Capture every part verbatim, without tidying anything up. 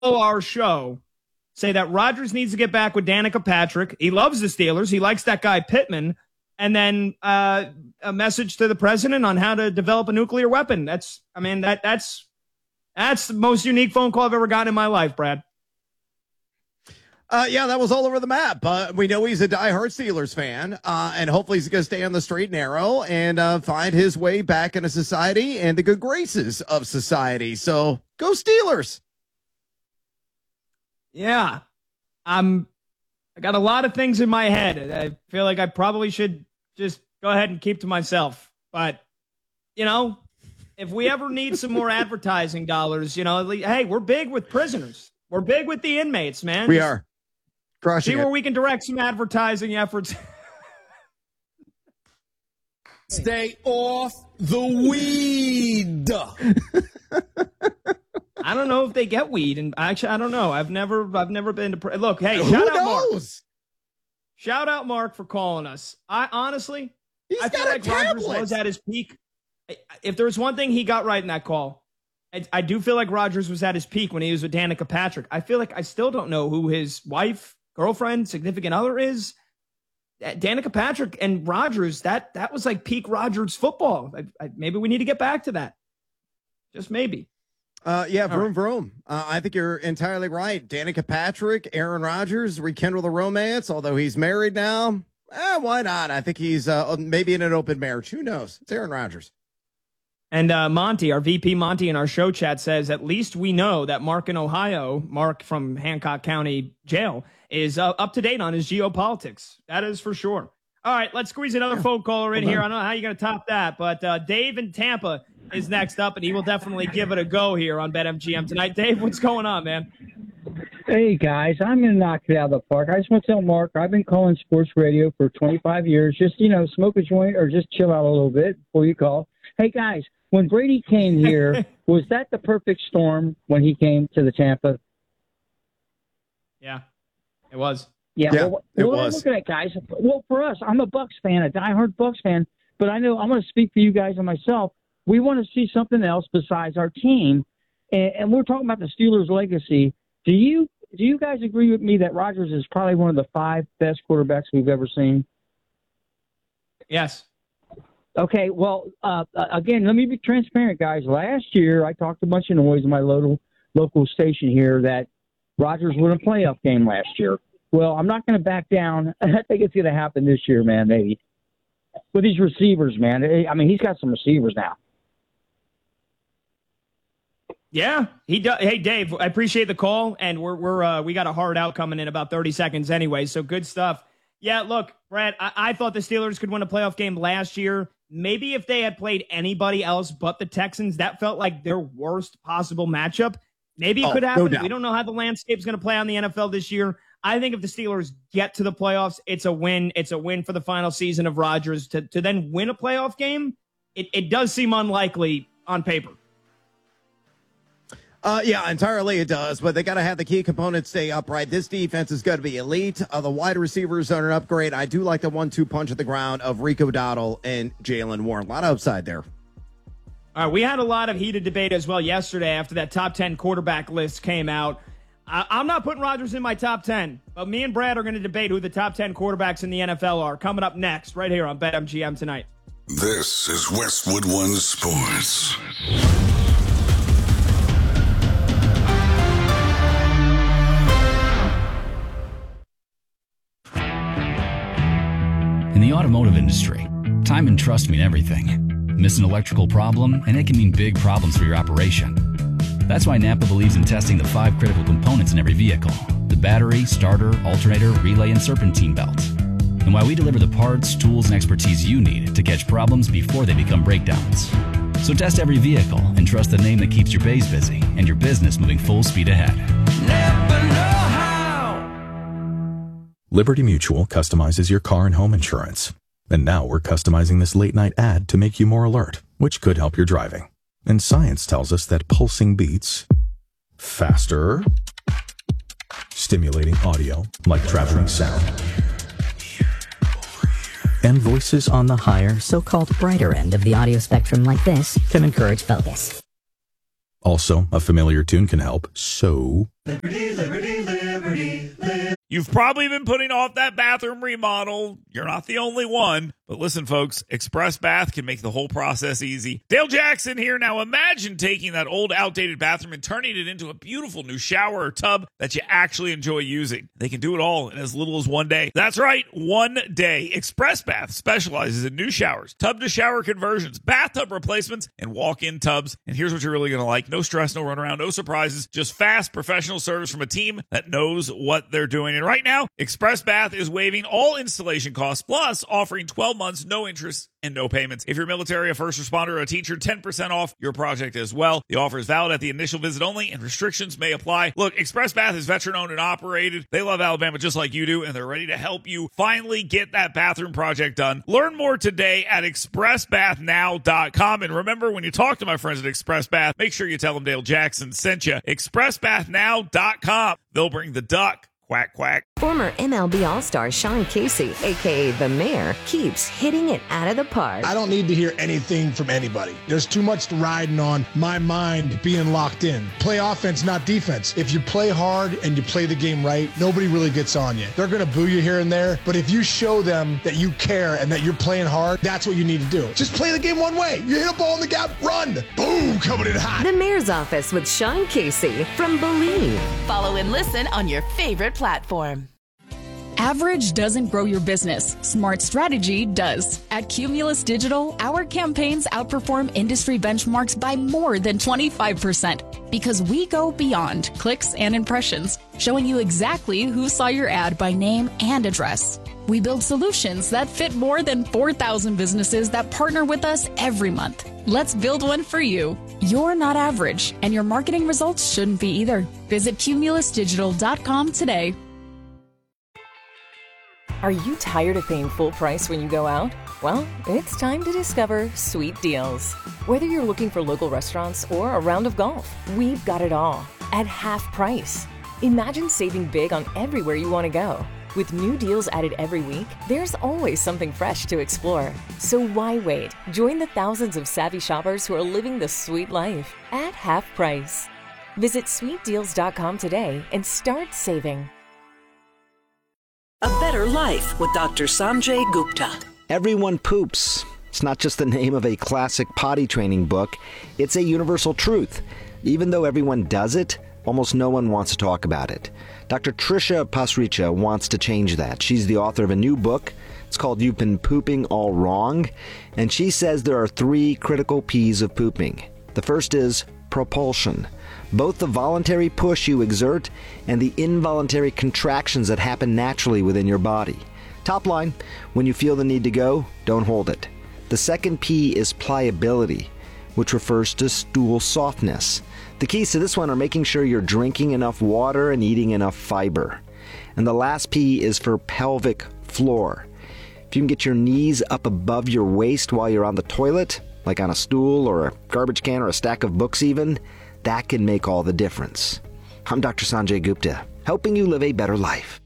our show say that Rodgers needs to get back with Danica Patrick. He loves the Steelers. He likes that guy Pittman. And then uh, a message to the president on how to develop a nuclear weapon. That's, I mean, that that's that's the most unique phone call I've ever gotten in my life, Brad. Uh, yeah, that was all over the map. But we know he's a diehard Steelers fan, uh, and hopefully he's going to stay on the straight and narrow and uh, find his way back into society and the good graces of society. So go Steelers. Yeah, I'm. I got a lot of things in my head. I feel like I probably should just go ahead and keep to myself. But, you know, if we ever need some more advertising dollars, you know, hey, we're big with prisoners. We're big with the inmates, man. We just are. Crushing see where it. we can direct some advertising efforts. Stay off the weed. I don't know if they get weed, and actually, I don't know. I've never, I've never been to. Pr- Look, hey, Who shout out knows? Mark. Shout out Mark for calling us. I honestly, He's I feel got a like Rodgers tablet. was at his peak. If there was one thing he got right in that call, I, I do feel like Rodgers was at his peak when he was with Danica Patrick. I feel like I still don't know who his wife, girlfriend, significant other is. Danica Patrick and Rodgers, that that was like peak Rodgers football. I, I, maybe we need to get back to that. Just maybe. Uh, yeah, vroom, right. vroom. Uh, I think you're entirely right. Danica Patrick, Aaron Rodgers, rekindle the romance, although he's married now. Eh, why not? I think he's uh, maybe in an open marriage. Who knows? It's Aaron Rodgers. And uh, Monty, our V P Monty in our show chat says, at least we know that Mark in Ohio, Mark from Hancock County Jail, is uh, up to date on his geopolitics. That is for sure. All right, let's squeeze another yeah. phone caller in Hold here. On. I don't know how you're going to top that, but uh, Dave in Tampa is next up, and he will definitely give it a go here on BetMGM tonight. Dave, what's going on, man? Hey, guys, I'm going to knock it out of the park. I just want to tell Mark, I've been calling sports radio for twenty-five years. Just, you know, smoke a joint or just chill out a little bit before you call. Hey, guys, when Brady came here, was that the perfect storm when he came to the Tampa? Yeah, it was. Yeah, yeah well, it well, was. Look at that, guys. Well, for us, I'm a Bucks fan, a diehard Bucks fan, but I know I'm going to speak for you guys and myself. We want to see something else besides our team, and, and we're talking about the Steelers' legacy. Do you do you guys agree with me that Rodgers is probably one of the five best quarterbacks we've ever seen? Yes. Okay, well, uh, again, let me be transparent, guys. Last year, I talked a bunch of noise in my local local station here that Rodgers won a playoff game last year. Well, I'm not going to back down. I think it's going to happen this year, man, maybe. With these receivers, man. I mean, he's got some receivers now. Yeah, he does. Hey, Dave, I appreciate the call, and we're we're uh, we got a hard out coming in about thirty seconds anyway, so good stuff. Yeah, look, Brad, I, I thought the Steelers could win a playoff game last year. Maybe if they had played anybody else but the Texans, that felt like their worst possible matchup. Maybe it oh, could happen. No we don't know how the landscape is going to play on the N F L this year. I think if the Steelers get to the playoffs, it's a win. It's a win for the final season of Rodgers. To, to then win a playoff game, it, it does seem unlikely on paper. Uh, yeah, entirely it does, but they got to have the key components stay upright. This defense is going to be elite. Uh, the wide receivers are an upgrade. I do like the one two punch at the ground of Rico Dowdle and Jaylen Warren. A lot of upside there. All right, we had a lot of heated debate as well yesterday after that top ten quarterback list came out. I, I'm not putting Rodgers in my top ten, but me and Brad are going to debate who the top ten quarterbacks in the N F L are coming up next right here on BetMGM tonight. This is Westwood One Sports. In the automotive industry, time and trust mean everything. Miss an electrical problem, and it can mean big problems for your operation. That's why Napa believes in testing the five critical components in every vehicle: the battery, starter, alternator, relay, and serpentine belt. And why we deliver the parts, tools, and expertise you need to catch problems before they become breakdowns. So test every vehicle and trust the name that keeps your bays busy and your business moving full speed ahead. Never know how. Liberty Mutual customizes your car and home insurance. And now we're customizing this late-night ad to make you more alert, which could help your driving. And science tells us that pulsing beats faster, stimulating audio like traveling sound, and voices on the higher, so-called brighter end of the audio spectrum like this can encourage focus. Also, a familiar tune can help, so... Liberty, liberty, liberty, liberty. You've probably been putting off that bathroom remodel. You're not the only one. But listen, folks, Express Bath can make the whole process easy. Dale Jackson here. Now imagine taking that old, outdated bathroom and turning it into a beautiful new shower or tub that you actually enjoy using. They can do it all in as little as one day. That's right, one day. Express Bath specializes in new showers, tub-to-shower conversions, bathtub replacements, and walk-in tubs. And here's what you're really going to like. No stress, no runaround, no surprises, just fast, professional service from a team that knows what they're doing. And right now, Express Bath is waiving all installation costs, plus offering twelve months, no interest, and no payments. If you're military, a first responder, or a teacher, ten percent off your project as well. The offer is valid at the initial visit only, and restrictions may apply. Look, Express Bath is veteran-owned and operated. They love Alabama just like you do, and they're ready to help you finally get that bathroom project done. Learn more today at express bath now dot com. And remember, when you talk to my friends at Express Bath, make sure you tell them Dale Jackson sent you. express bath now dot com. They'll bring the duck. Quack, quack. Former M L B All-Star Sean Casey, a k a. The Mayor, keeps hitting it out of the park. I don't need to hear anything from anybody. There's too much riding on my mind being locked in. Play offense, not defense. If you play hard and you play the game right, nobody really gets on you. They're going to boo you here and there, but if you show them that you care and that you're playing hard, that's what you need to do. Just play the game one way. You hit a ball in the gap, run. Boom, coming in hot. The Mayor's Office with Sean Casey from Believe. Follow and listen on your favorite platform. Average doesn't grow your business. Smart strategy does. At Cumulus Digital, our campaigns outperform industry benchmarks by more than twenty-five percent because we go beyond clicks and impressions, showing you exactly who saw your ad by name and address. We build solutions that fit more than four thousand businesses that partner with us every month. Let's build one for you. You're not average, and your marketing results shouldn't be either. Visit cumulus digital dot com today. Are you tired of paying full price when you go out? Well, it's time to discover Sweet Deals. Whether you're looking for local restaurants or a round of golf, we've got it all at half price. Imagine saving big on everywhere you want to go. With new deals added every week, there's always something fresh to explore. So why wait? Join the thousands of savvy shoppers who are living the sweet life at half price. Visit sweet deals dot com today and start saving. A Better Life with Doctor Sanjay Gupta. Everyone poops. It's not just the name of a classic potty training book. It's a universal truth. Even though everyone does it, almost no one wants to talk about it. Doctor Trisha Pasricha wants to change that. She's the author of a new book. It's called You've Been Pooping All Wrong. And she says there are three critical P's of pooping. The first is propulsion. Both the voluntary push you exert and the involuntary contractions that happen naturally within your body. Top line, when you feel the need to go, don't hold it. The second P is pliability, which refers to stool softness. The keys to this one are making sure you're drinking enough water and eating enough fiber. And the last P is for pelvic floor. If you can get your knees up above your waist while you're on the toilet, like on a stool or a garbage can or a stack of books even, that can make all the difference. I'm Doctor Sanjay Gupta, helping you live a better life.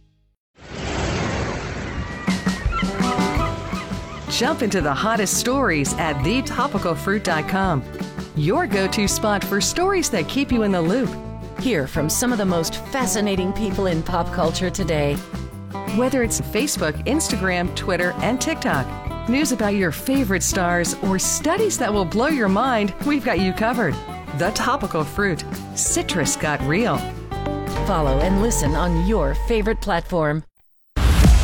Jump into the hottest stories at the topical fruit dot com. Your go-to spot for stories that keep you in the loop. Hear from some of the most fascinating people in pop culture today. Whether it's Facebook, Instagram, Twitter, and TikTok, news about your favorite stars, or studies that will blow your mind, we've got you covered. The Topical Fruit. Citrus got real. Follow and listen on your favorite platform.